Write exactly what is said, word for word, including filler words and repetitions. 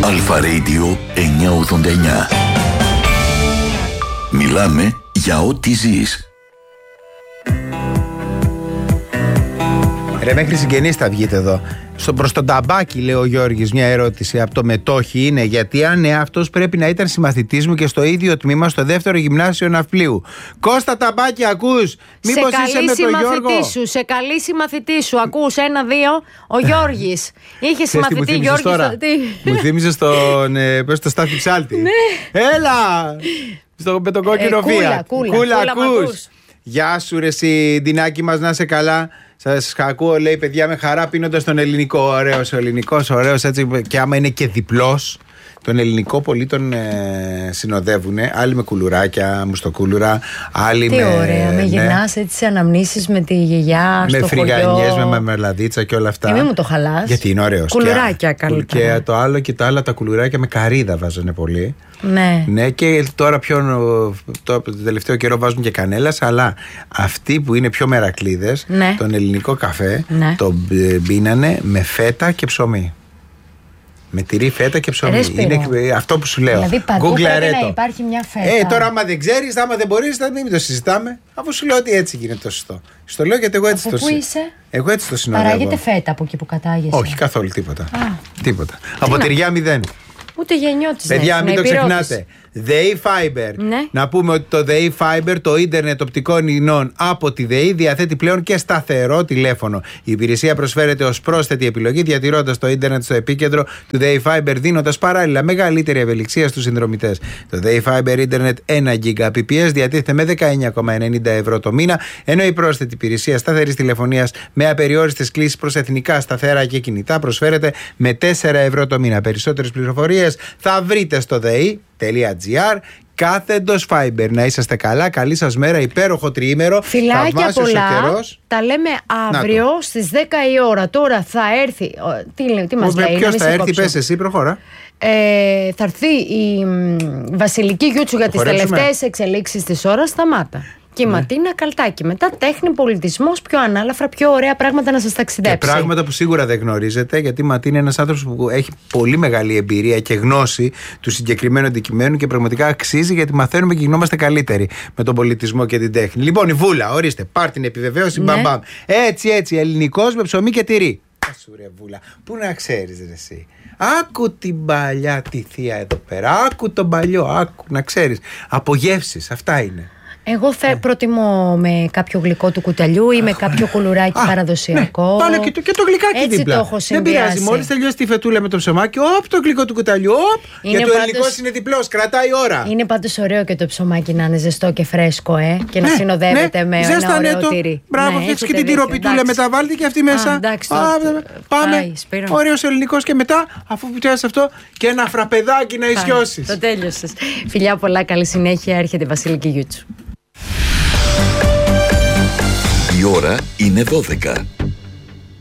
Αλφα Radio εννιακόσια ογδόντα εννιά. Μιλάμε για ό,τι ζεις. Ρε, μέχρι συγγενείς θα βγείτε εδώ. Στο προς τον ταμπάκι, λέει ο Γιώργης, μια ερώτηση από το μετόχι είναι: γιατί αν ναι, αυτός πρέπει να ήταν συμμαθητής μου και στο ίδιο τμήμα στο δεύτερο γυμνάσιο Ναυπλίου. Κώστα Ταμπάκι, ακούς? Μήπως είσαι με τον Γιώργο? Σου, σε καλή συμμαθητή σου, ακούς? Ένα, δύο. Ο Γιώργης είχε συμμαθητή. Γιώργη, τώρα. στο... Μου θύμιζε στον ε, πες, το Στάθη Ψάλτη. Ναι. Έλα! Στο, με τον κόκκινο ε, βία. Κούλα, κούλα, κούλα, κούλα ακούς? Γεια σου ρε εσύ, Ντινάκη μας, να είσαι καλά. Σας ακούω, λέει, παιδιά, με χαρά πίνοντας τον ελληνικό. Ωραίος ο ελληνικός, ωραίος έτσι. Και άμα είναι και διπλός, τον ελληνικό πολλοί τον ε, συνοδεύουν. Άλλοι με κουλουράκια, μουστοκούλουρα. Άλλοι τι με. ωραία, με ναι, γυρνάς έτσι αναμνήσεις με τη γιαγιά με στο φρυγανιές, χωριό. με μελαδίτσα και όλα αυτά. Και μην μου το χαλάς. Γιατί είναι ωραίος. Κουλουράκια καλύτερα. Και το άλλο και τα άλλα, τα κουλουράκια με καρύδα βάζανε πολύ. Ναι. Ναι, και τώρα πιο το τελευταίο καιρό βάζουν και κανέλας, αλλά αυτοί που είναι πιο μερακλείδες, ναι, τον ελληνικό καφέ, ναι, τον μπίνανε με φέτα και ψωμί. Με τυρί, φέτα και ψωμί. Είναι αυτό που σου λέω. Δηλαδή παντού Google πρέπει αρέτο. να υπάρχει μια φέτα. Ε, τώρα άμα δεν ξέρεις, άμα δεν μπορείς, θα μην το συζητάμε. Αφού σου λέω ότι έτσι γίνεται το σωστό. Στο λέω γιατί εγώ έτσι από το πού είσαι? Εγώ έτσι το συνοδεύω. Παράγεται φέτα από εκεί που κατάγεσαι? Όχι, καθόλου τίποτα. Α. Τίποτα. Από τυριά μηδέν. Ούτε γεννιώτης. Παιδιά, μην το ξεχνάτε. ΔΕΗ Fiber. Ναι. Να πούμε ότι το ΔΕΗ Fiber, το ίντερνετ οπτικών ινών από τη ΔΕΗ, διαθέτει πλέον και σταθερό τηλέφωνο. Η υπηρεσία προσφέρεται ως πρόσθετη επιλογή, διατηρώντας το ίντερνετ στο επίκεντρο του ΔΕΗ Fiber, δίνοντας παράλληλα μεγαλύτερη ευελιξία στους συνδρομητές. Το ΔΕΗ Fiber ίντερνετ ένα γίγαμπιτ περ σέκοντ διατίθεται με δεκαεννιά κόμμα ενενήντα ευρώ το μήνα, ενώ η πρόσθετη υπηρεσία σταθερής τηλεφωνίας με απεριόριστες κλήσεις προς εθνικά σταθερά και κινητά προσφέρεται με τέσσερα ευρώ το μήνα. Περισσότερες πληροφορίες θα βρείτε στο dei.gr κάθετος Fiber. Να είσαστε καλά, καλή σας μέρα, υπέροχο τριήμερο. Φιλάκια πολλά. Τα λέμε αύριο στις δέκα η ώρα. Τώρα θα έρθει. Τι, τι μας λέει? Ποιος θα έρθει, πες εσύ, προχώρα. Ε, θα έρθει η Βασιλική Γιούτσου για τις τελευταίες εξελίξεις της ώρας. Σταμάτα. Και η ναι. Ματίνα Καλτάκη. Μετά τέχνη, πολιτισμός, πιο ανάλαφρα, πιο ωραία πράγματα να σας ταξιδέψει. Και πράγματα που σίγουρα δεν γνωρίζετε, γιατί η Ματίνα είναι ένας άνθρωπος που έχει πολύ μεγάλη εμπειρία και γνώση του συγκεκριμένου αντικειμένου και πραγματικά αξίζει, γιατί μαθαίνουμε και γινόμαστε καλύτεροι με τον πολιτισμό και την τέχνη. Λοιπόν, η Βούλα, ορίστε, πάρ' την επιβεβαίωση, ναι. μπαμπαμ. Έτσι, έτσι, ελληνικός με ψωμί και τυρί. Άσου ρε Βούλα, πού να ξέρεις ρε εσύ. Άκου την παλιά τη θεία εδώ πέρα, άκου τον παλιό, άκου, να ξέρεις. Απογεύσεις, αυτά είναι. Εγώ θα προτιμώ με κάποιο γλυκό του κουταλιού ή με κάποιο κουλουράκι παραδοσιακό. Ναι. Πάνε και το, και το γλυκάκι έτσι δίπλα. Το έχω δεν πειράζει, μόλις τελειώσει τη φετούλα με το ψωμάκι, όπ, το γλυκό του κουταλιού, όπ. Και το ελληνικός είναι διπλός, κρατάει ώρα. Είναι πάντως ωραίο και το ψωμάκι να είναι ζεστό και φρέσκο, ε, και να ναι, συνοδεύεται ναι, με ένα ωραίο το τυρί. Μπράβο, φτιάξει ναι, και την τυροπιτούλα, μεταβάλλεται και αυτή μέσα. Α, εντάξει, Α, πάμε. Ωραίος ελληνικός και μετά, αφού πιάσει αυτό, και ένα φραπεδάκι να ισιώσεις. Το τέλειωσες. Φιλιά πολλά, καλή συνέχεια, έρχεται η Βασιλική Γιούτσου. Η ώρα είναι δώδεκα.